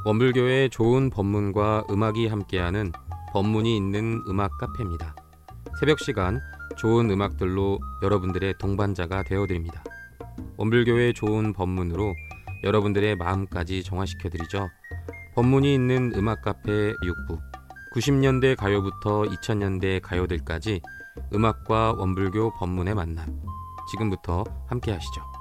원불교의 좋은 법문과 음악이 함께하는 법문이 있는 음악 카페입니다. 새벽 시간 좋은 음악들로 여러분들의 동반자가 되어드립니다. 원불교의 좋은 법문으로 여러분들의 마음까지 정화시켜드리죠. 법문이 있는 음악 카페 6부, 90년대 가요부터 2000년대 가요들까지 음악과 원불교 법문의 만남, 지금부터 함께 하시죠.